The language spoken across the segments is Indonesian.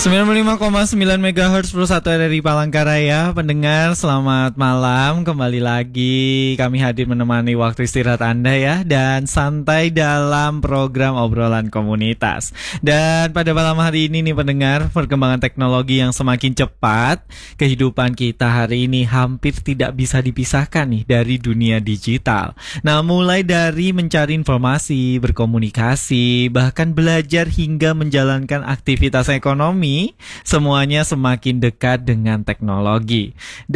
95,9 MHz plus 1 RRI Palangkaraya. Pendengar, selamat malam. Kembali lagi kami hadir menemani waktu istirahat Anda ya, dan santai dalam program obrolan komunitas. Dan pada malam hari ini nih pendengar, perkembangan teknologi yang semakin cepat, kehidupan kita hari ini hampir tidak bisa dipisahkan nih dari dunia digital. Nah, mulai dari mencari informasi, berkomunikasi, bahkan belajar hingga menjalankan aktivitas ekonomi, semuanya semakin dekat dengan teknologi.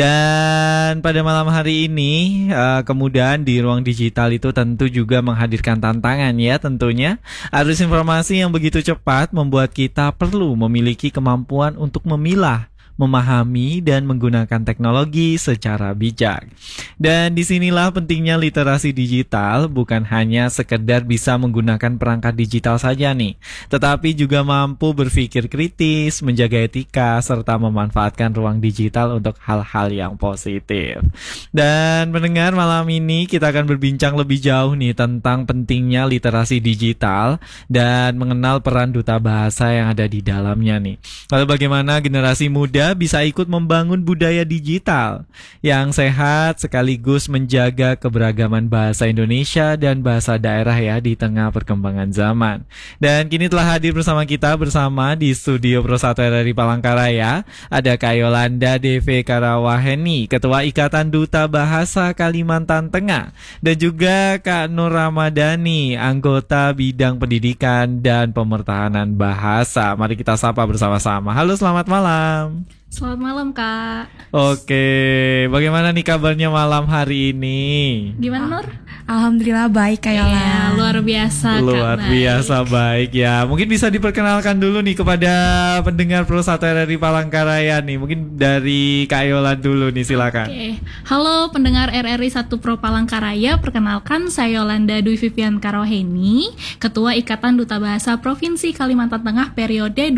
Dan pada malam hari ini, kemudahan di ruang digital itu tentu juga menghadirkan tantangan ya tentunya. Arus informasi yang begitu cepat membuat kita perlu memiliki kemampuan untuk memilah, memahami dan menggunakan teknologi secara bijak. Dan disinilah pentingnya literasi digital, bukan hanya sekedar bisa menggunakan perangkat digital saja nih, tetapi juga mampu berpikir kritis, menjaga etika, serta memanfaatkan ruang digital untuk hal-hal yang positif. Dan mendengar malam ini kita akan berbincang lebih jauh nih tentang pentingnya literasi digital dan mengenal peran duta bahasa yang ada di dalamnya nih. Lalu bagaimana generasi muda bisa ikut membangun budaya digital yang sehat sekaligus menjaga keberagaman bahasa Indonesia dan bahasa daerah ya di tengah perkembangan zaman. Dan kini telah hadir bersama kita di studio Pro 1 RRI Palangkaraya ada Kak Yolanda DV Karawaheni, Ketua Ikatan Duta Bahasa Kalimantan Tengah, dan juga Kak Nur Ramadhani, anggota bidang pendidikan dan pemertahanan bahasa. Mari kita sapa bersama-sama. Halo, selamat malam. Selamat malam, Kak. Oke, bagaimana nih kabarnya malam hari ini? Gimana, Nur? Alhamdulillah baik, Kak Yola. Ya, luar biasa, Kak. Luar biasa baik ya. Mungkin bisa diperkenalkan dulu nih kepada pendengar Pro 1 RRI Palangkaraya nih. Mungkin dari Kak Yola dulu nih, silakan. Oke. Halo pendengar RRI 1 Pro Palangkaraya. Perkenalkan, saya Yolanda Dwi Vivian Karawaheni, Ketua Ikatan Duta Bahasa Provinsi Kalimantan Tengah periode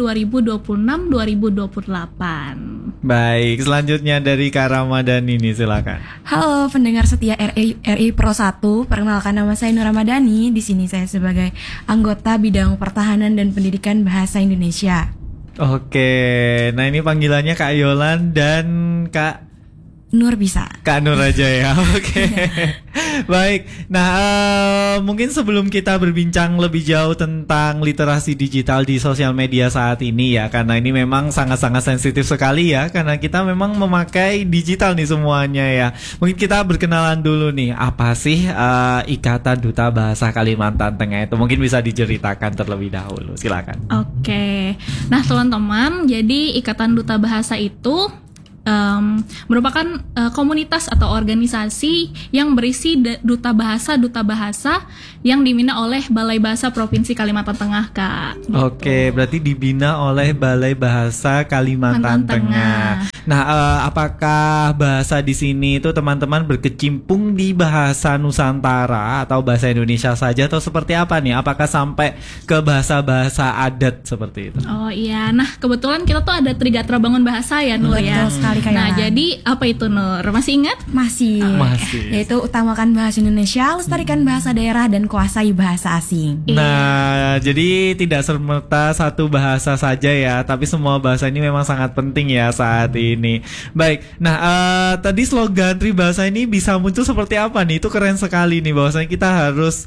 2026-2028. Baik, selanjutnya dari Kak Ramadhani nih, silakan. Halo pendengar setia RRI Pro 1, perkenalkan nama saya Nur Ramadhani. Di sini saya sebagai anggota bidang pertahanan dan pendidikan bahasa Indonesia. Oke, nah ini panggilannya Kak Yolan dan Kak Nur bisa. Kak Nur aja ya. Oke. Baik. Nah, mungkin sebelum kita berbincang lebih jauh tentang literasi digital di sosial media saat ini ya, karena ini memang sangat-sangat sensitif sekali ya, karena kita memang memakai digital nih semuanya ya. Mungkin kita berkenalan dulu nih, apa sih Ikatan Duta Bahasa Kalimantan Tengah itu? Mungkin bisa diceritakan terlebih dahulu. Silakan. Oke. Nah, teman-teman, jadi Ikatan Duta Bahasa itu merupakan komunitas atau organisasi yang berisi duta bahasa yang dibina oleh Balai Bahasa Provinsi Kalimantan Tengah, Kak. Gitu. Oke, berarti dibina oleh Balai Bahasa Kalimantan Tengah. Nah, apakah bahasa di sini itu teman-teman berkecimpung di bahasa Nusantara atau bahasa Indonesia saja atau seperti apa nih? Apakah sampai ke bahasa-bahasa adat seperti itu? Oh iya, nah kebetulan kita tuh ada Trigatra Bangun Bahasa ya, Nur ya. Nah, jadi apa itu, Nur? Masih ingat? Masih. Yaitu utamakan bahasa Indonesia, lestarikan bahasa daerah, dan kuasai bahasa asing. Nah, jadi tidak serta satu bahasa saja ya, tapi semua bahasa ini memang sangat penting ya saat ini. Baik, nah tadi slogan Tribahasa ini bisa muncul seperti apa nih? Itu keren sekali nih, bahwasanya kita harus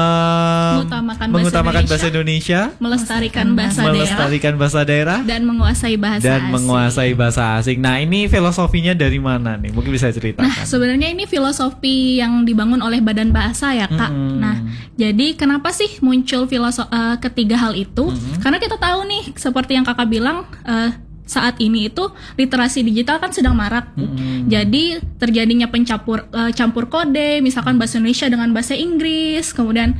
mengutamakan bahasa Indonesia, melestarikan bahasa daerah, dan menguasai bahasa asing. Nah, ini filosofinya dari mana nih? Mungkin bisa ceritakan. Nah, sebenarnya ini filosofi yang dibangun oleh Badan Bahasa ya, Kak. Nah, jadi kenapa sih muncul ketiga hal itu? Karena kita tahu nih, seperti yang Kakak bilang, saat ini itu literasi digital kan sedang marak. Jadi terjadinya campur kode, misalkan bahasa Indonesia dengan bahasa Inggris, kemudian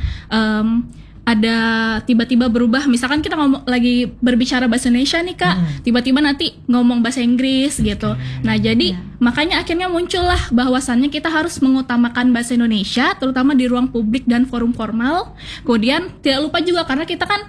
ada tiba-tiba berubah, misalkan kita lagi berbicara bahasa Indonesia nih, Kak, tiba-tiba nanti ngomong bahasa Inggris gitu. Nah, jadi makanya akhirnya muncullah bahwasannya kita harus mengutamakan bahasa Indonesia, terutama di ruang publik dan forum formal. Kemudian tidak lupa juga, karena kita kan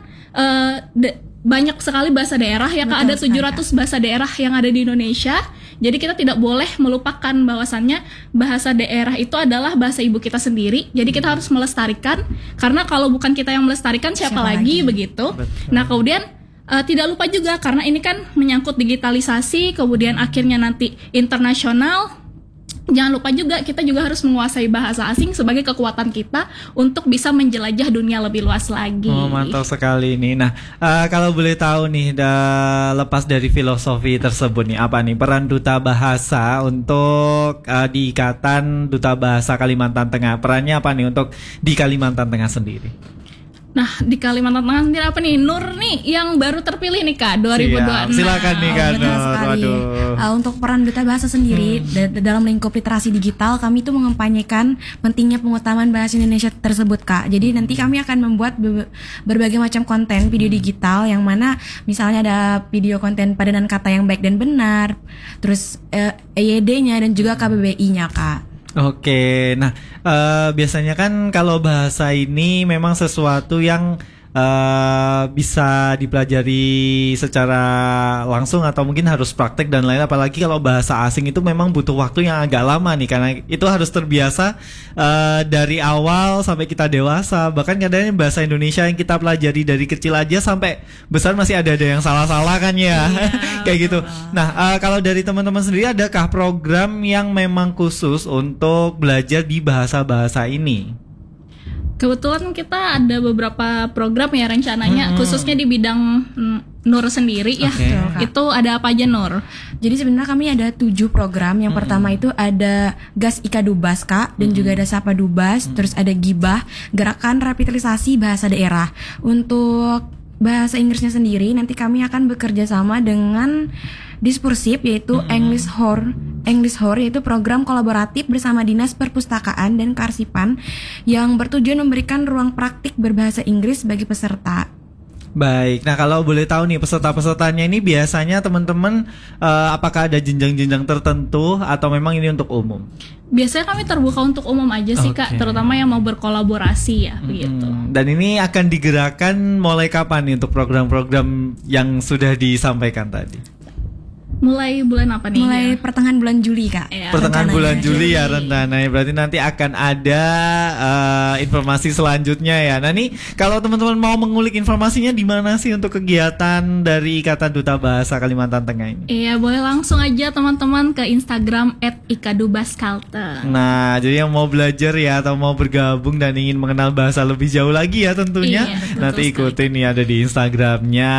banyak sekali bahasa daerah ya, Kak. Ada 700 bahasa daerah yang ada di Indonesia. Jadi kita tidak boleh melupakan bahwasannya bahasa daerah itu adalah bahasa ibu kita sendiri. Jadi kita harus melestarikan, karena kalau bukan kita yang melestarikan siapa lagi begitu. Betul. Nah, kemudian tidak lupa juga karena ini kan menyangkut digitalisasi, kemudian akhirnya nanti internasional. Jangan lupa juga kita juga harus menguasai bahasa asing sebagai kekuatan kita untuk bisa menjelajah dunia lebih luas lagi. Oh, mantap sekali nih. Nah, kalau boleh tahu nih, lepas dari filosofi tersebut nih, apa nih peran duta bahasa untuk di Ikatan Duta Bahasa Kalimantan Tengah? Perannya apa nih untuk di Kalimantan Tengah sendiri? Nah, di Kalimantan Tengah sendiri apa nih? Nur nih yang baru terpilih nih Kak 2026. Silakan nih Kak Benar Nur. sekali. Waduh. Untuk peran duta bahasa sendiri dalam lingkup literasi digital, kami tuh mengempanyekan pentingnya pengutamaan bahasa Indonesia tersebut Kak. Jadi nanti kami akan membuat berbagai macam konten video digital yang mana misalnya ada video konten padanan kata yang baik dan benar, terus EYD-nya dan juga KBBI-nya Kak. Oke, nah biasanya kan kalau bahasa ini memang sesuatu yang bisa dipelajari secara langsung atau mungkin harus praktek dan lain, apalagi kalau bahasa asing itu memang butuh waktu yang agak lama nih karena itu harus terbiasa dari awal sampai kita dewasa. Bahkan kadang bahasa Indonesia yang kita pelajari dari kecil aja sampai besar masih ada yang salah-salah kan ya. Kayak gitu. Nah, kalau dari teman-teman sendiri adakah program yang memang khusus untuk belajar di bahasa-bahasa ini? Kebetulan kita ada beberapa program ya rencananya khususnya di bidang Nur sendiri ya. Itu ada apa aja Nur? Jadi sebenarnya kami ada 7 program. Yang pertama itu ada Gas Ika Dubas Kak, dan juga ada Sapa Dubas, terus ada Gibah, Gerakan Revitalisasi Bahasa Daerah. Untuk bahasa Inggrisnya sendiri nanti kami akan bekerja sama dengan Dispursif, yaitu English Horror, yaitu program kolaboratif bersama Dinas Perpustakaan dan Kearsipan yang bertujuan memberikan ruang praktik berbahasa Inggris bagi peserta. Baik, nah kalau boleh tahu nih peserta-pesertanya ini biasanya teman-teman apakah ada jenjang-jenjang tertentu atau memang ini untuk umum? Biasanya kami terbuka untuk umum aja sih Kak, terutama yang mau berkolaborasi ya begitu. Dan ini akan digerakkan mulai kapan nih untuk program-program yang sudah disampaikan tadi? Mulai bulan apa nih? Mulai pertengahan bulan Juli Kak. Pertengahan bulan Juli ya rencananya. Berarti nanti akan ada informasi selanjutnya ya. Nah nih kalau teman-teman mau mengulik informasinya di mana sih untuk kegiatan dari Ikatan Duta Bahasa Kalimantan Tengah ini? Iya, boleh langsung aja teman-teman ke Instagram @ikadubaskalteng. Nah, jadi yang mau belajar ya atau mau bergabung dan ingin mengenal bahasa lebih jauh lagi ya tentunya, nanti ikutin nih ada di Instagramnya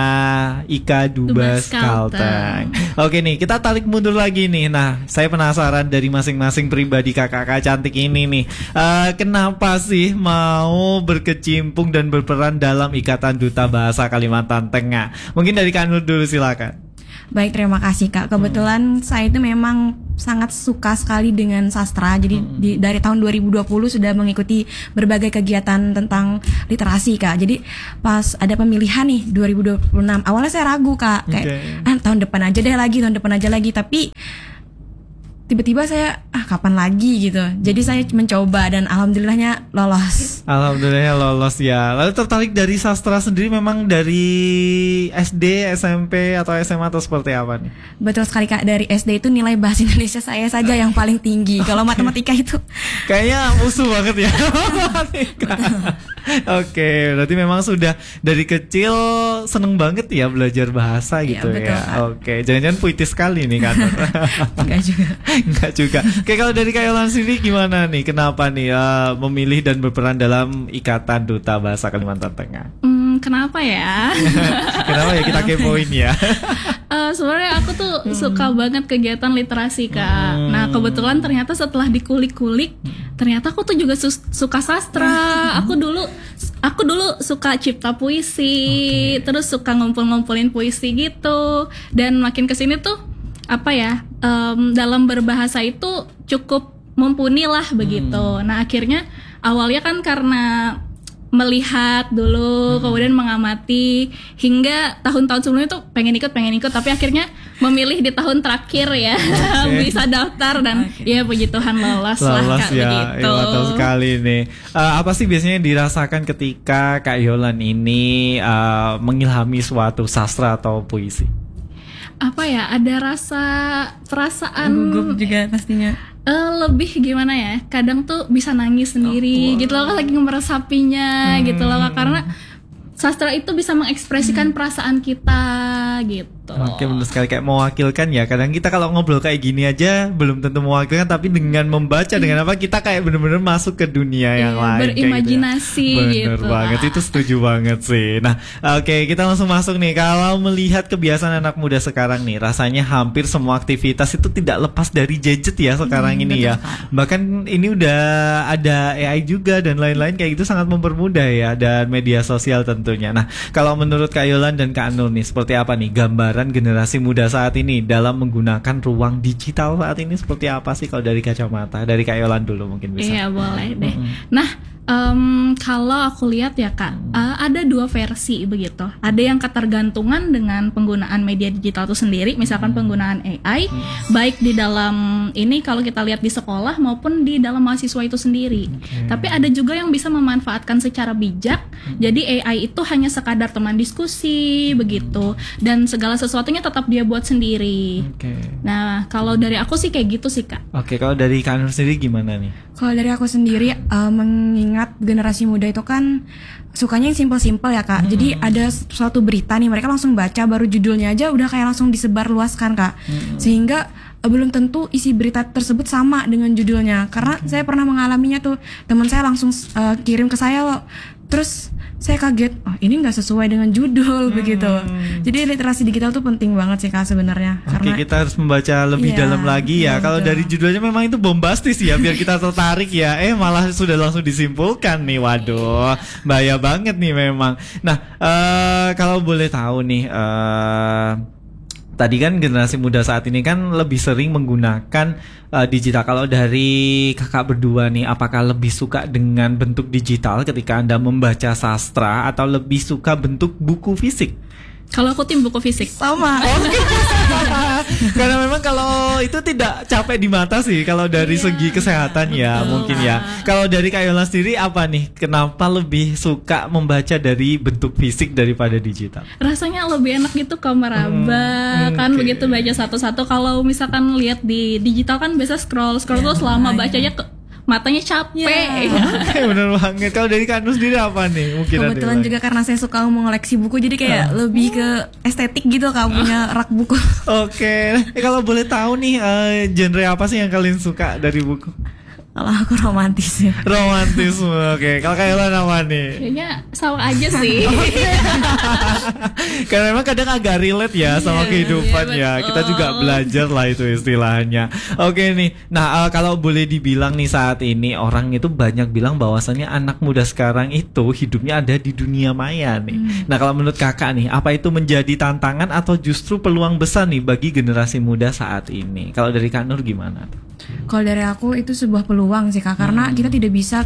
Ikadubaskalteng. Oke nih, kita tarik mundur lagi nih. Nah, saya penasaran dari masing-masing pribadi kakak-kakak cantik ini nih, kenapa sih mau berkecimpung dan berperan dalam Ikatan Duta Bahasa Kalimantan Tengah? Mungkin dari Kak Nur dulu, silakan. Baik, terima kasih Kak. Kebetulan saya itu memang sangat suka sekali dengan sastra. Jadi dari tahun 2020 sudah mengikuti berbagai kegiatan tentang literasi Kak. Jadi pas ada pemilihan nih 2026, awalnya saya ragu Kak, kayak tahun depan aja lagi. Tapi tiba-tiba saya kapan lagi gitu. Jadi saya mencoba dan alhamdulillahnya lolos. Alhamdulillahnya lolos ya. Lalu tertarik dari sastra sendiri memang dari SD, SMP atau SMA atau seperti apa nih? Betul sekali Kak, dari SD itu nilai bahasa Indonesia saya saja yang paling tinggi. Kalau matematika itu kayaknya musuh banget ya. Oke, berarti memang sudah dari kecil seneng banget ya belajar bahasa gitu ya. Betul, Oke, jangan-jangan puitis sekali nih kan? Enggak juga. Oke, kalau dari Kak Yolan sendiri gimana nih? Kenapa nih memilih dan berperan dalam Ikatan Duta Bahasa Kalimantan Tengah? Kenapa ya? Kenapa ya kita kepoin ya? Sebenarnya aku tuh suka banget kegiatan literasi Kak. Nah kebetulan ternyata setelah dikulik-kulik, ternyata aku tuh juga suka sastra. Aku dulu suka cipta puisi, terus suka ngumpul-ngumpulin puisi gitu. Dan makin kesini tuh dalam berbahasa itu cukup mumpuni lah begitu. Nah akhirnya awalnya kan karena melihat dulu, kemudian mengamati hingga tahun-tahun sebelumnya tuh pengen ikut, tapi akhirnya memilih di tahun terakhir ya bisa daftar dan ya puji Tuhan lolos lah Kak ya, begitu. Ya, betul sekali nih. Apa sih biasanya dirasakan ketika Kak Yolan ini mengilhami suatu sastra atau puisi? Apa ya, ada perasaan gugup juga pastinya. Lebih gimana ya, kadang tuh bisa nangis sendiri gitu loh, lagi meresapinya gitu loh Kak. Karena sastra itu bisa mengekspresikan perasaan kita gitu. Oke, benar sekali, kayak mewakilkan ya. Kadang kita kalau ngobrol kayak gini aja belum tentu mewakilkan, tapi dengan membaca dengan apa kita kayak benar-benar masuk ke dunia yang lain, berimajinasi kayak gitu ya. Bener gitu. banget, itu setuju banget sih. Nah, oke, kita langsung masuk nih. Kalau melihat kebiasaan anak muda sekarang nih, rasanya hampir semua aktivitas itu tidak lepas dari gadget ya sekarang ini ya. Bahkan ini udah ada AI juga dan lain-lain kayak gitu, sangat mempermudah ya, dan media sosial tentunya. Nah, kalau menurut Kak Yolan dan Kak Nur nih, seperti apa nih gambaran generasi muda saat ini dalam menggunakan ruang digital saat ini, seperti apa sih kalau dari kacamata? Dari Kak Yolan dulu mungkin bisa. Iya, boleh deh. Nah, kalau aku lihat ya Kak, ada dua versi begitu. Ada yang ketergantungan dengan penggunaan media digital itu sendiri, misalkan penggunaan AI, baik di dalam ini kalau kita lihat di sekolah maupun di dalam mahasiswa itu sendiri. Tapi ada juga yang bisa memanfaatkan secara bijak. Jadi AI itu hanya sekadar teman diskusi begitu, dan segala sesuatunya tetap dia buat sendiri. Nah, kalau dari aku sih kayak gitu sih Kak. Oke, kalau dari Kak Nur sendiri gimana nih? Kalau dari aku sendiri mengingat generasi muda itu kan sukanya yang simpel-simpel ya Kak. Jadi ada suatu berita nih, mereka langsung baca, baru judulnya aja udah kayak langsung disebar luaskan Kak. Sehingga belum tentu isi berita tersebut sama dengan judulnya. Karena saya pernah mengalaminya tuh, teman saya langsung kirim ke saya loh. Terus saya kaget, oh ini nggak sesuai dengan judul begitu. Jadi literasi digital tuh penting banget sih Kak sebenarnya. Karena kita harus membaca lebih dalam lagi ya. Kalau dari judulnya memang itu bombastis ya, biar kita tertarik ya. Malah sudah langsung disimpulkan nih, waduh, bahaya banget nih memang. Nah, kalau boleh tahu nih, tadi kan generasi muda saat ini kan lebih sering menggunakan digital. Kalau dari kakak berdua nih, apakah lebih suka dengan bentuk digital ketika Anda membaca sastra atau lebih suka bentuk buku fisik? Kalau aku tim buku fisik. Sama. Karena memang kalau itu tidak capek di mata sih, kalau dari segi kesehatan ya mungkin ya. Kalau dari Kak Yola sendiri apa nih? Kenapa lebih suka membaca dari bentuk fisik daripada digital? Rasanya lebih enak gitu Kak, meraba kan begitu baca satu-satu. Kalau misalkan lihat di digital kan biasa scroll terus lama bacanya matanya capek. Bener banget. Kalau dari Kak Nur sendiri apa nih? Mungkin kebetulan juga karena saya suka mengoleksi buku, jadi kayak lebih ke estetik gitu Kak, punya rak buku. Oke. Kalau boleh tahu nih, genre apa sih yang kalian suka dari buku? Kalau aku romantis ya. Romantisme, oke. Kalau Kak Yola apa nih? Kayaknya sama aja sih. Karena memang kadang agak relate ya sama kehidupan ya. Kita juga belajar lah itu istilahnya. Oke nih. Nah, kalau boleh dibilang nih, saat ini orang itu banyak bilang bahwasannya anak muda sekarang itu hidupnya ada di dunia maya nih. Nah, kalau menurut kakak nih, apa itu menjadi tantangan atau justru peluang besar nih bagi generasi muda saat ini? Kalau dari Kak Nur gimana? Kalau dari aku itu sebuah peluang sih Kak, karena kita tidak bisa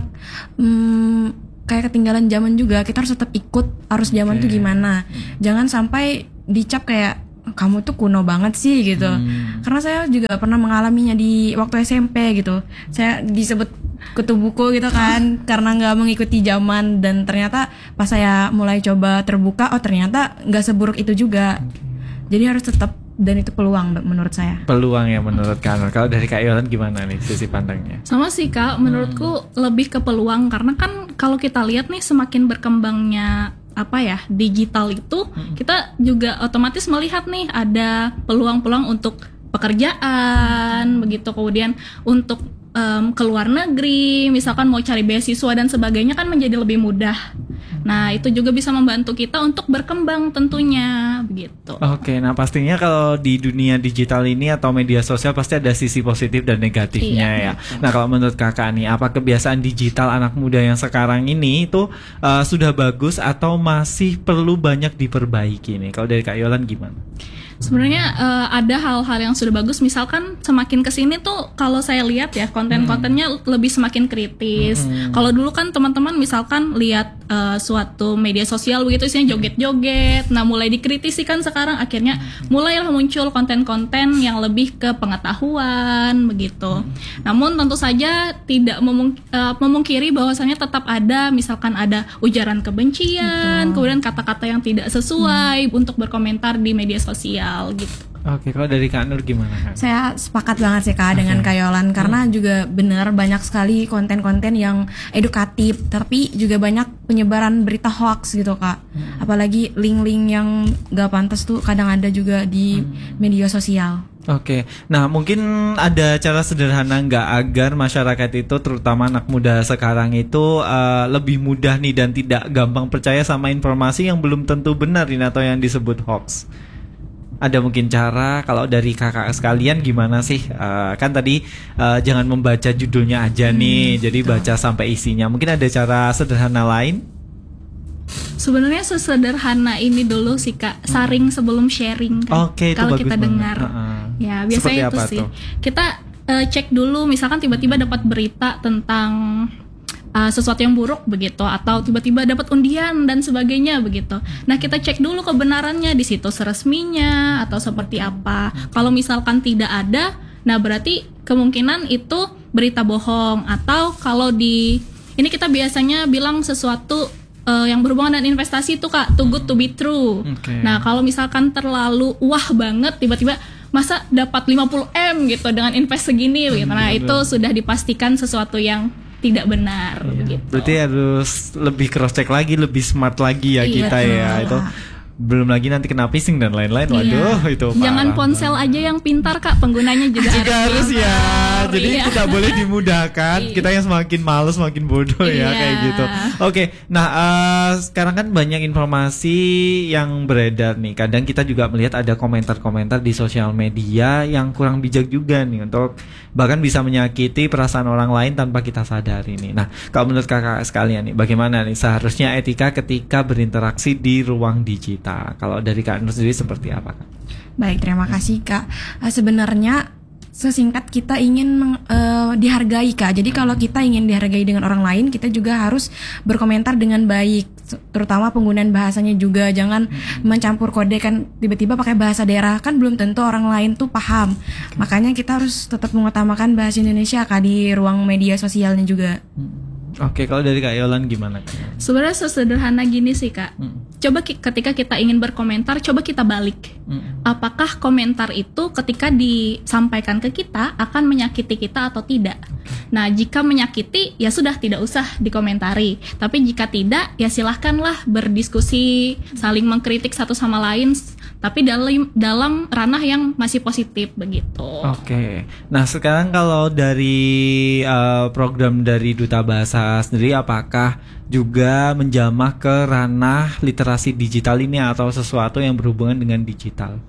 kayak ketinggalan zaman juga. Kita harus tetap ikut arus zaman tuh gimana. Jangan sampai dicap kayak kamu tuh kuno banget sih gitu. Karena saya juga pernah mengalaminya di waktu SMP gitu. Saya disebut kutu buku gitu kan karena nggak mengikuti zaman, dan ternyata pas saya mulai coba terbuka, oh ternyata nggak seburuk itu juga. Jadi harus tetap, dan itu peluang menurut saya. Peluang ya menurut Kak. Kalau dari Kak Yolan gimana nih sisi pandangnya? Sama sih Kak, menurutku lebih ke peluang, karena kan kalau kita lihat nih semakin berkembangnya digital itu, kita juga otomatis melihat nih ada peluang-peluang untuk pekerjaan begitu, kemudian untuk ke luar negeri, misalkan mau cari beasiswa dan sebagainya kan menjadi lebih mudah. Nah, itu juga bisa membantu kita untuk berkembang tentunya begitu. Oke, nah pastinya kalau di dunia digital ini atau media sosial pasti ada sisi positif dan negatifnya ya. Nah, kalau menurut kakak nih, apa kebiasaan digital anak muda yang sekarang ini itu sudah bagus atau masih perlu banyak diperbaiki nih? Kalau dari Kak Yolan gimana? Sebenarnya ada hal-hal yang sudah bagus, misalkan semakin kesini tuh kalau saya lihat ya konten-kontennya lebih semakin kritis. Kalau dulu kan teman-teman misalkan lihat suatu media sosial begitu isinya joget-joget, nah mulai dikritisi kan sekarang akhirnya mulailah muncul konten-konten yang lebih ke pengetahuan begitu. Namun tentu saja tidak memungkiri bahwasannya tetap ada, misalkan ada ujaran kebencian, kemudian kata-kata yang tidak sesuai untuk berkomentar di media sosial gitu. Oke, kalau dari Kak Nur gimana, Kak? Saya sepakat banget sih Kak dengan Kak Yolan, karena juga benar banyak sekali konten-konten yang edukatif, tapi juga banyak penyebaran berita hoax gitu Kak. Apalagi link-link yang gak pantas tuh kadang ada juga di media sosial. Oke, nah mungkin ada cara sederhana nggak agar masyarakat itu, terutama anak muda sekarang itu lebih mudah nih dan tidak gampang percaya sama informasi yang belum tentu benar ini atau yang disebut hoax? Ada mungkin cara, kalau dari kakak sekalian gimana sih? Kan tadi jangan membaca judulnya aja nih, jadi baca sampai isinya. Mungkin ada cara sederhana lain? Sebenarnya sesederhana ini dulu sih Kak, saring sebelum sharing kan. Oke, itu kalau bagus kita banget. dengar. Ya, biasanya Seperti itu apa sih. tuh? Kita cek dulu, misalkan tiba-tiba dapat berita tentang sesuatu yang buruk begitu, atau tiba-tiba dapat undian dan sebagainya begitu. Nah, kita cek dulu kebenarannya di situs resminya atau seperti apa. Kalau misalkan tidak ada, nah berarti kemungkinan itu berita bohong. Atau kalau ini kita biasanya bilang sesuatu yang berhubungan dengan investasi itu Kak, too good to be true. Okay. Nah, kalau misalkan terlalu wah banget, tiba-tiba masa dapat 50M gitu dengan invest segini begitu. Nah, itu sudah dipastikan sesuatu yang tidak benar gitu. Berarti harus lebih cross check lagi, lebih smart lagi ya kita ya. Itu belum lagi nanti kena phishing dan lain-lain. Waduh, itu parah. Jangan ponsel aja yang pintar Kak, penggunanya juga harus ya. Jadi Iya. tidak boleh dimudahkan. Kita yang semakin malas semakin bodoh ya, kayak gitu. Oke, nah sekarang kan banyak informasi yang beredar nih. Kadang kita juga melihat ada komentar-komentar di sosial media yang kurang bijak juga nih, untuk bahkan bisa menyakiti perasaan orang lain tanpa kita sadari nih. Nah, kalau menurut kakak sekalian nih, bagaimana nih seharusnya etika ketika berinteraksi di ruang digital? Kalau dari Kak Nur sendiri seperti apa, Kak? Baik, terima kasih Kak. Sebenarnya sesingkat kita ingin dihargai Kak. Jadi kalau kita ingin dihargai dengan orang lain, kita juga harus berkomentar dengan baik. Terutama penggunaan bahasanya juga, jangan mencampur kode kan, tiba-tiba pakai bahasa daerah, kan belum tentu orang lain tuh paham. Makanya kita harus tetap mengutamakan bahasa Indonesia Kak di ruang media sosialnya juga. Oke, kalau dari Kak Yolan gimana, Kak? Sebenarnya sesederhana gini sih Kak. Coba ketika kita ingin berkomentar, coba kita balik. Apakah komentar itu ketika disampaikan ke kita akan menyakiti kita atau tidak? Nah, jika menyakiti ya sudah, tidak usah dikomentari. Tapi jika tidak, ya silahkanlah berdiskusi, saling mengkritik satu sama lain, tapi dalam ranah yang masih positif begitu. Oke. Nah, sekarang kalau dari program dari Duta Bahasa sendiri, apakah juga menjamah ke ranah literasi digital ini atau sesuatu yang berhubungan dengan digital?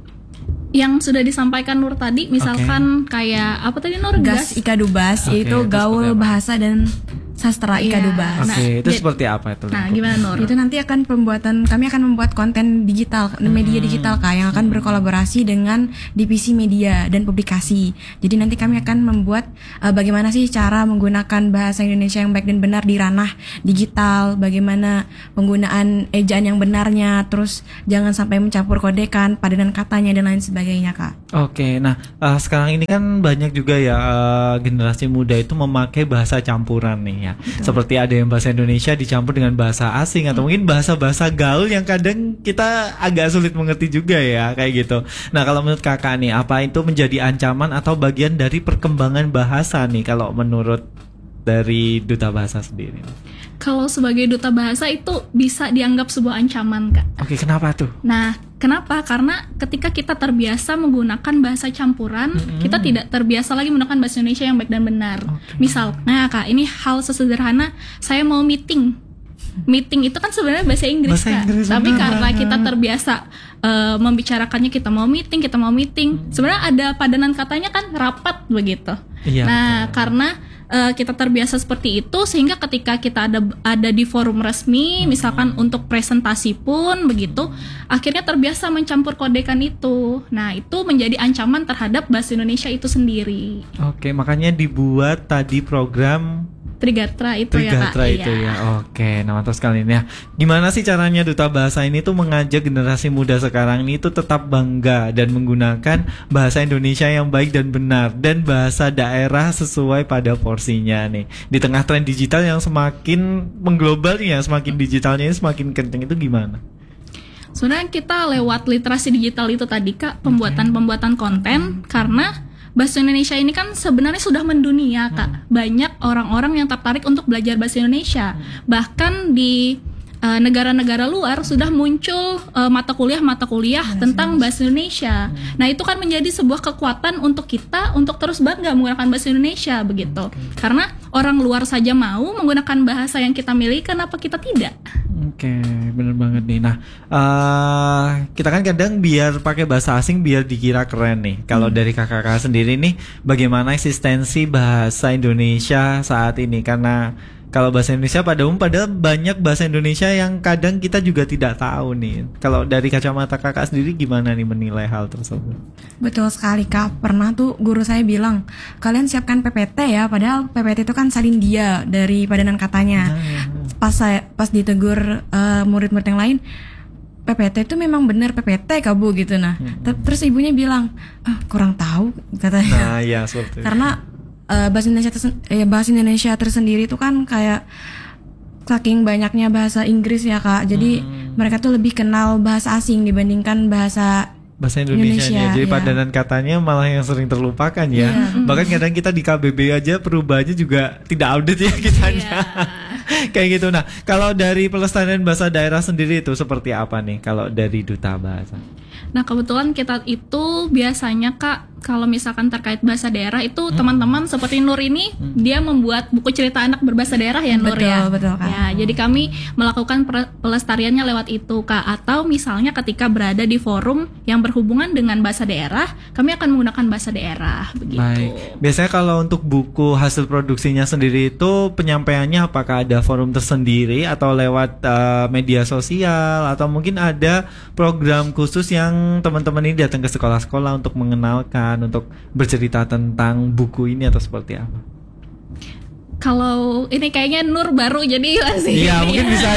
Yang sudah disampaikan Nur tadi, misalkan kayak apa tadi Nur? Gas Ikadubas, yaitu gaul bahasa dan sastra Ikadubas. Oke, itu seperti apa itu? Nah, gimana Nur? Itu nanti kami akan membuat konten digital, media digital Kak, yang akan berkolaborasi dengan divisi media dan publikasi. Jadi nanti kami akan membuat bagaimana sih cara menggunakan bahasa Indonesia yang baik dan benar di ranah digital, bagaimana penggunaan ejaan yang benarnya, terus jangan sampai mencampur kodekan, padanan katanya dan lain sebagainya Kak. Oke, nah sekarang ini kan banyak juga ya generasi muda itu memakai bahasa campuran nih ya. Seperti ada yang bahasa Indonesia dicampur dengan bahasa asing atau mungkin bahasa-bahasa gaul yang kadang kita agak sulit mengerti juga ya, kayak gitu. Nah, kalau menurut kakak nih, apa itu menjadi ancaman atau bagian dari perkembangan bahasa nih kalau menurut dari Duta Bahasa sendiri? Kalau sebagai duta bahasa itu bisa dianggap sebuah ancaman Kak. Oke, kenapa tuh? Nah, kenapa? Karena ketika kita terbiasa menggunakan bahasa campuran, kita tidak terbiasa lagi menggunakan bahasa Indonesia yang baik dan benar. Misal, nah Kak, ini hal sesederhana, saya mau meeting. Meeting itu kan sebenarnya bahasa Inggris, Kak. Tapi karena kita terbiasa membicarakannya, kita mau meeting. Sebenarnya ada padanan katanya kan, rapat begitu. Iya, nah, karena kita terbiasa seperti itu, sehingga ketika kita ada di forum resmi, misalkan untuk presentasi pun begitu, akhirnya terbiasa mencampur kodekan itu. Nah, itu menjadi ancaman terhadap bahasa Indonesia itu sendiri. Oke, makanya dibuat tadi program Trigatra itu Trigatra ya Kak. itu ya. Oke, nah mantap sekali nih ya. Gimana sih caranya Duta Bahasa ini tuh mengajak generasi muda sekarang ini tuh tetap bangga dan menggunakan bahasa Indonesia yang baik dan benar dan bahasa daerah sesuai pada porsinya nih. Di tengah tren digital yang semakin mengglobal nih ya, semakin digitalnya ini semakin kenceng, itu gimana? Sebenarnya kita lewat literasi digital itu tadi Kak, pembuatan konten, karena bahasa Indonesia ini kan sebenarnya sudah mendunia Kak. Banyak orang-orang yang tertarik untuk belajar bahasa Indonesia. Bahkan di negara-negara luar sudah muncul mata kuliah tentang bahasa Indonesia. Nah, itu kan menjadi sebuah kekuatan untuk kita untuk terus bangga menggunakan bahasa Indonesia begitu. Karena orang luar saja mau menggunakan bahasa yang kita miliki, kenapa kita tidak? Oke, bener banget nih. Nah, kita kan kadang biar pakai bahasa asing biar dikira keren nih. Kalau dari kakak-kakak sendiri nih, bagaimana eksistensi bahasa Indonesia saat ini? Karena kalau bahasa Indonesia padahal banyak bahasa Indonesia yang kadang kita juga tidak tahu nih. Kalau dari kacamata kakak sendiri gimana nih menilai hal tersebut? Betul sekali Kak, pernah tuh guru saya bilang, kalian siapkan PPT ya, padahal PPT itu kan salin dia dari padanan katanya. Pas ditegur murid-murid yang lain, PPT itu memang benar PPT Kak Bu gitu. Nah, terus ibunya bilang, kurang tahu katanya. Nah, ya seperti itu. Karena bahasa Indonesia tersendiri itu kan kayak saking banyaknya bahasa Inggris ya Kak. Jadi mereka tuh lebih kenal bahasa asing dibandingkan bahasa Indonesia. Jadi padanan katanya malah yang sering terlupakan ya. Bahkan kadang kita di KBB aja perubahannya juga tidak update ya kitanya. Kayak gitu. Nah, kalau dari pelestarian bahasa daerah sendiri itu seperti apa nih kalau dari Duta Bahasa? Nah, kebetulan kita itu biasanya Kak, kalau misalkan terkait bahasa daerah itu teman-teman seperti Nur ini dia membuat buku cerita anak berbahasa daerah ya Nur. Betul Kak. Ya, jadi kami melakukan pelestariannya lewat itu Kak. Atau misalnya ketika berada di forum yang berhubungan dengan bahasa daerah, kami akan menggunakan bahasa daerah begitu. Baik. Biasanya kalau untuk buku hasil produksinya sendiri itu penyampaiannya apakah ada forum tersendiri atau lewat media sosial atau mungkin ada program khusus yang teman-teman ini datang ke sekolah-sekolah untuk mengenalkan, untuk bercerita tentang buku ini atau seperti apa? Kalau ini kayaknya Nur baru jadi masih. Iya, mungkin bisa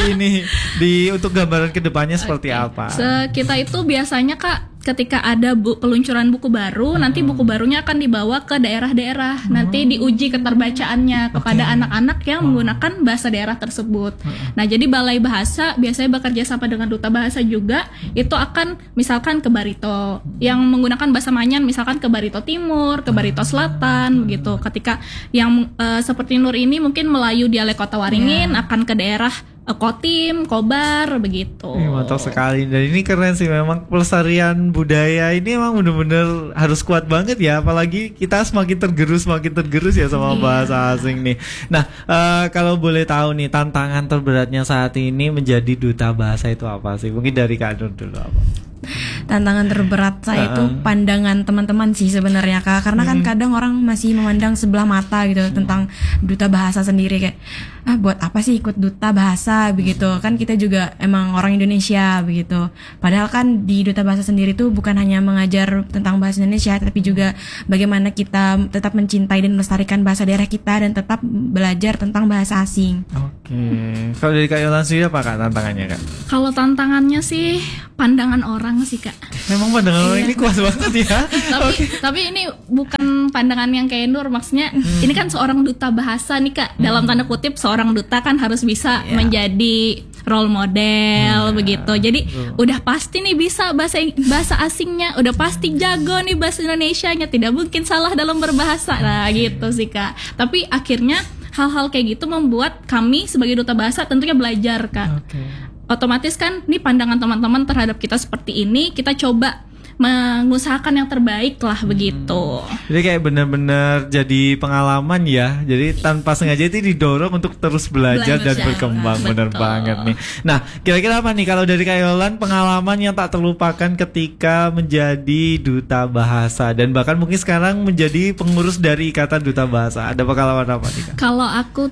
di untuk gambaran kedepannya seperti apa? Kita itu biasanya Kak, ketika ada peluncuran buku baru, nanti buku barunya akan dibawa ke daerah-daerah. Nanti diuji keterbacaannya kepada anak-anak yang menggunakan bahasa daerah tersebut. Nah, jadi Balai Bahasa biasanya bekerja sama dengan Duta Bahasa juga, itu akan misalkan ke Barito yang menggunakan bahasa Manyan, misalkan ke Barito Timur, ke Barito Selatan begitu. Ketika yang seperti Nur ini mungkin Melayu dialek Kota Waringin akan ke daerah Kotim, Kobar begitu. Mantap sekali. Dan ini keren sih, memang pelestarian budaya ini emang bener-bener harus kuat banget ya. Apalagi kita semakin tergerus ya sama bahasa asing nih. Nah, kalau boleh tahu nih tantangan terberatnya saat ini menjadi Duta Bahasa itu apa sih? Mungkin dari Kak Nur dulu apa? Tantangan terberat saya itu pandangan teman-teman sih sebenarnya Kak, karena kan kadang orang masih memandang sebelah mata gitu tentang Duta Bahasa sendiri, kayak buat apa sih ikut Duta Bahasa begitu, kan kita juga emang orang Indonesia begitu. Padahal kan di Duta Bahasa sendiri tuh bukan hanya mengajar tentang bahasa Indonesia, tapi juga bagaimana kita tetap mencintai dan melestarikan bahasa daerah kita dan tetap belajar tentang bahasa asing. Oke. Kalau dari Kak Yolan sendiri apa Kak tantangannya Kak? Kalau tantangannya sih pandangan orang sih Kak. Memang pandangan orang ini kuat banget ya. Tapi ini bukan pandangan yang kayak Nur, maksudnya ini kan seorang duta bahasa nih Kak. Dalam tanda kutip seorang duta kan harus bisa menjadi role model begitu. Jadi udah pasti nih bisa bahasa asingnya, udah pasti jago nih bahasa Indonesianya, tidak mungkin salah dalam berbahasa. Nah, gitu sih Kak. Tapi akhirnya hal-hal kayak gitu membuat kami sebagai duta bahasa tentunya belajar Kak. Otomatis kan nih pandangan teman-teman terhadap kita seperti ini, kita coba mengusahakan yang terbaik lah begitu. Jadi kayak benar-benar jadi pengalaman ya. Jadi tanpa sengaja itu didorong untuk terus belajar dan berkembang. Bener banget nih. Nah, kira-kira apa nih kalau dari Kak Yolan pengalaman yang tak terlupakan ketika menjadi Duta Bahasa dan bahkan mungkin sekarang menjadi pengurus dari Ikatan Duta Bahasa? Ada pengalaman apa nih Kak? Kalau aku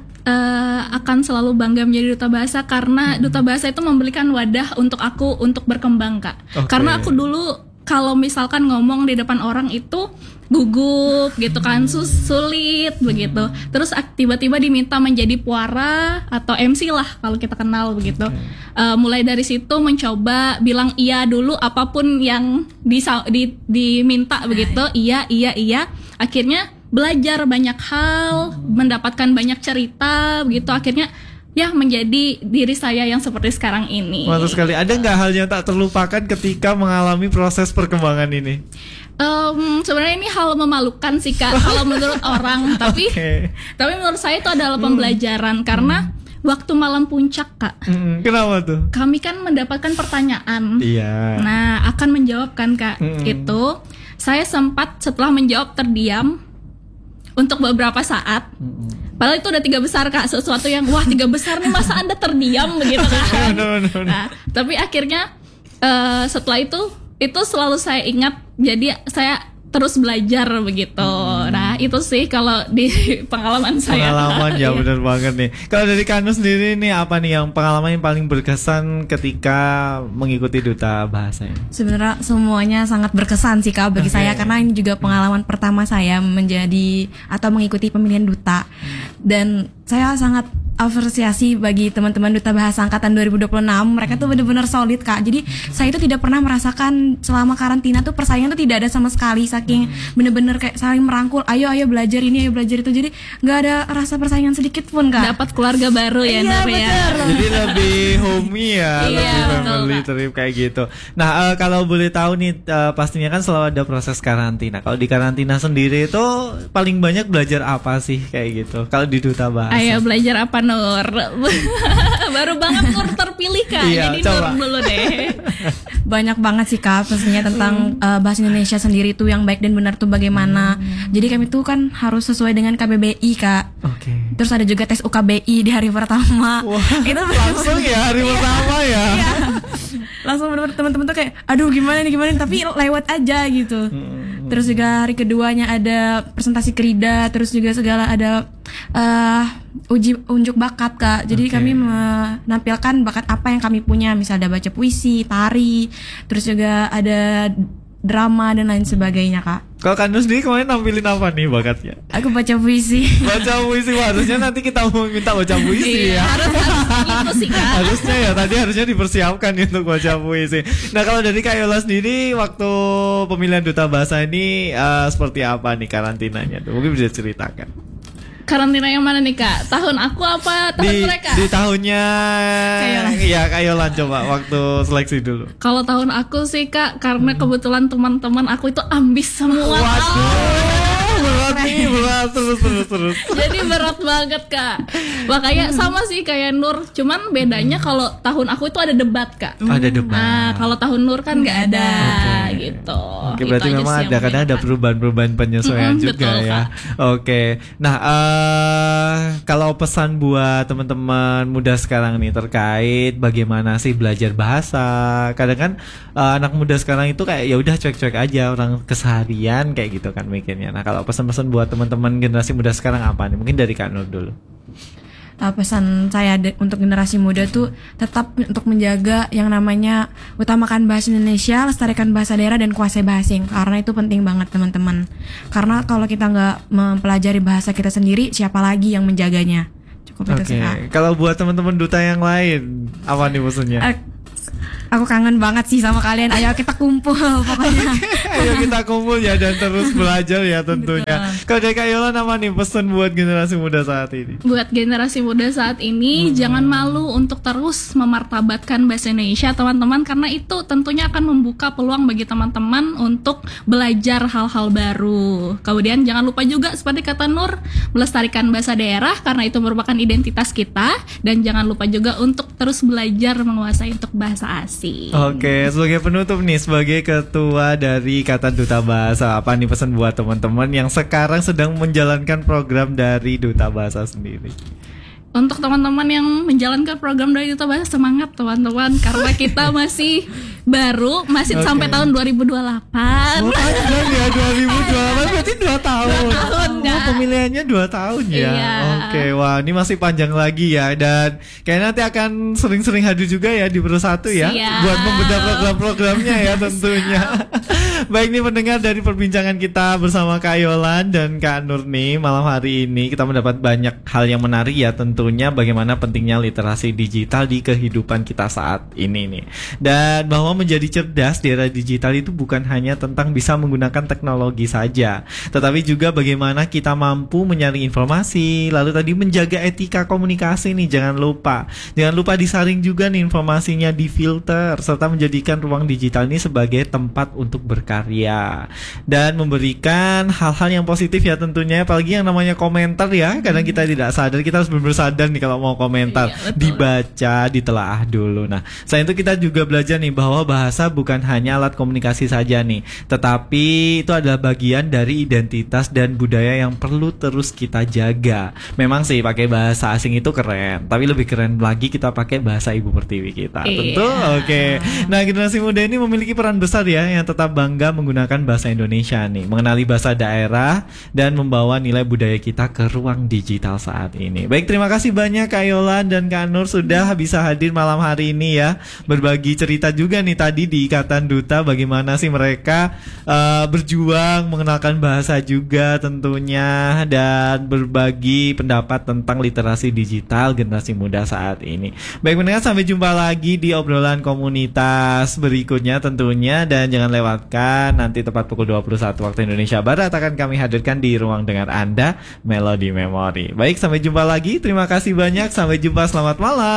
akan selalu bangga menjadi Duta Bahasa karena Duta Bahasa itu memberikan wadah untuk aku untuk berkembang Kak. Karena aku dulu kalau misalkan ngomong di depan orang itu gugup gitu kan, sulit begitu. Terus tiba-tiba diminta menjadi puara atau MC lah kalau kita kenal begitu. Mulai dari situ mencoba bilang iya dulu apapun yang diminta begitu. Iya. Akhirnya belajar banyak hal, mendapatkan banyak cerita begitu. Akhirnya menjadi diri saya yang seperti sekarang ini. Mantap sekali. Ada nggak hal yang tak terlupakan ketika mengalami proses perkembangan ini? Sebenarnya ini hal memalukan sih Kak kalau menurut orang, tapi menurut saya itu adalah pembelajaran karena waktu malam puncak Kak. Kenapa tuh? Kami kan mendapatkan pertanyaan. Iya. Nah, akan menjawab kan Kak. Itu saya sempat setelah menjawab terdiam untuk beberapa saat. Padahal itu udah 3 besar Kak, sesuatu yang wah 3 besar nih masa Anda terdiam begitu kan. Nah, tapi akhirnya setelah itu selalu saya ingat, jadi saya terus belajar begitu. Nah, itu sih kalau di pengalaman saya. Pengalaman ya benar banget nih. Kalau dari Kak Nur sendiri nih, apa nih yang pengalaman yang paling berkesan ketika mengikuti Duta Bahasa ini? Sebenarnya semuanya sangat berkesan sih Kak bagi saya, karena ini juga pengalaman pertama saya menjadi atau mengikuti pemilihan duta. Dan saya sangat apresiasi bagi teman-teman Duta Bahasa Angkatan 2026. Mereka tuh benar-benar solid Kak. Jadi saya itu tidak pernah merasakan selama karantina tuh persaingan tuh tidak ada sama sekali, saking benar-benar kayak saling merangkul, ayo belajar ini, ayo belajar itu. Jadi nggak ada rasa persaingan sedikit pun Kak. Dapat keluarga baru ya Nur ya. Jadi lebih homey ya, Iya, lebih betul, family Kak. trip kayak gitu. Nah, kalau boleh tahu nih, pastinya kan selalu ada proses karantina. Kalau di karantina sendiri itu paling banyak belajar apa sih kayak gitu? Kalau di Duta Bahasa. Ayo belajar apa Nur? Baru banget Nur terpilih Kak. Iya, Jadi coba. Nur dulu deh. Banyak banget sih Kak pastinya tentang bahasa Indonesia sendiri tuh yang baik dan benar tuh bagaimana. Jadi kami tuh kan harus sesuai dengan KBBI Kak. Oke. Terus ada juga tes UKBI di hari pertama. Wah, Itu langsung ya hari pertama ya. Iya. Langsung bener-bener teman-teman tuh kayak aduh gimana nih tapi lewat aja gitu. Terus juga hari keduanya ada presentasi kerida, terus juga segala ada uji unjuk bakat Kak. Jadi kami menampilkan bakat apa yang kami punya, misal ada baca puisi, tari, terus juga ada drama dan lain sebagainya Kak. Kalau Kak Nur sendiri kemarin nampilin apa nih bakatnya? Aku baca puisi. Baca puisi, harusnya nanti kita mau minta baca puisi ya. Harus gitu sih Kak. Harusnya ya, tadi harusnya dipersiapkan untuk baca puisi. Nah, kalau dari Kak Yola sendiri waktu pemilihan Duta Bahasa ini seperti apa nih karantinanya? Mungkin bisa ceritakan. Karantina yang mana nih Kak? Tahun aku apa tahun mereka? Di tahunnya Iya, Kak Yola coba waktu seleksi dulu. Kalau tahun aku sih Kak, karena kebetulan teman-teman aku itu ambis semua. Berat nih, terus. Jadi berat banget Kak. Makanya sama sih kayak Nur, cuman bedanya kalau tahun aku itu ada debat Kak. Ada debat. Nah, kalau tahun Nur kan nggak ada gitu. Oke, berarti Itu aja memang sih ada, yang kadang ada membedakan. perubahan-perubahan penyesuaian juga betul, ya. Kak. Oke, nah kalau pesan buat teman-teman muda sekarang nih terkait bagaimana sih belajar bahasa, kadang kan anak muda sekarang itu kayak ya udah cuek-cuek aja orang keseharian kayak gitu kan mikirnya. Nah, kalau pesan-pesan buat teman-teman generasi muda sekarang apa nih? Mungkin dari Kak Nur dulu. Pesan saya untuk generasi muda tuh tetap untuk menjaga yang namanya utamakan bahasa Indonesia, lestarikan bahasa daerah dan kuasai bahasa asing, karena itu penting banget teman-teman. Karena kalau kita nggak mempelajari bahasa kita sendiri, siapa lagi yang menjaganya? Cukup itu sih Kak. Kalau buat teman-teman duta yang lain, apa nih maksudnya? Aku kangen banget sih sama kalian. Ayo kita kumpul pokoknya. Ayo kita kumpul ya dan terus belajar ya tentunya. Kalau dari Kak Yola apa nih pesan buat generasi muda saat ini? Buat generasi muda saat ini, jangan malu untuk terus memartabatkan bahasa Indonesia teman-teman, karena itu tentunya akan membuka peluang bagi teman-teman untuk belajar hal-hal baru. Kemudian jangan lupa juga seperti kata Nur, melestarikan bahasa daerah karena itu merupakan identitas kita, dan jangan lupa juga untuk terus belajar menguasai untuk bahasa asing. Oke, sebagai penutup nih, sebagai ketua dari Ikatan Duta Bahasa, apa nih pesan buat teman-teman yang sekarang sedang menjalankan program dari Duta Bahasa sendiri? Untuk teman-teman yang menjalankan program dari Duta Bahasa, semangat teman-teman, karena kita masih baru, masih sampai tahun 2028. Oh, panjang ya 2028, berarti 2 tahun. 2 tahun, Kak. Pemilihannya 2 tahun ya. Iya. Oke, wah ini masih panjang lagi ya, dan kayaknya nanti akan sering-sering hadir juga ya di Pro 1 ya. Siap. Buat membedah program-programnya ya tentunya. Baik nih pendengar, dari perbincangan kita bersama Kak Yolan dan Kak Nur nih malam hari ini kita mendapat banyak hal yang menarik ya, tentunya bagaimana pentingnya literasi digital di kehidupan kita saat ini nih. Dan bahwa menjadi cerdas di era digital itu bukan hanya tentang bisa menggunakan teknologi saja, tetapi juga bagaimana kita mampu menyaring informasi, lalu tadi menjaga etika komunikasi nih, jangan lupa disaring juga nih informasinya, difilter, serta menjadikan ruang digital ini sebagai tempat untuk berkarya dan memberikan hal-hal yang positif ya tentunya, apalagi yang namanya komentar ya, kadang kita tidak sadar, kita harus benar-benar sadar nih kalau mau komentar, dibaca, ditelaah dulu. Nah, selain itu kita juga belajar nih bahwa bahasa bukan hanya alat komunikasi saja nih, tetapi itu adalah bagian dari identitas dan budaya yang perlu terus kita jaga. Memang sih pakai bahasa asing itu keren, tapi lebih keren lagi kita pakai bahasa ibu pertiwi kita. Tentu oke. Nah, generasi muda ini memiliki peran besar ya, yang tetap bangga menggunakan bahasa Indonesia nih, mengenali bahasa daerah dan membawa nilai budaya kita ke ruang digital saat ini. Baik, terima kasih banyak Kak Yolan dan Kak Nur sudah bisa hadir malam hari ini ya, berbagi cerita juga nih tadi di Ikatan Duta, bagaimana sih mereka berjuang mengenalkan bahasa juga tentunya, dan berbagi pendapat tentang literasi digital generasi muda saat ini. Baik pendengar, sampai jumpa lagi di obrolan komunitas berikutnya tentunya, dan jangan lewatkan nanti tepat pukul 21 waktu Indonesia Barat akan kami hadirkan di ruang dengar Anda Melody Memory. Baik, sampai jumpa lagi. Terima kasih banyak. Sampai jumpa. Selamat malam.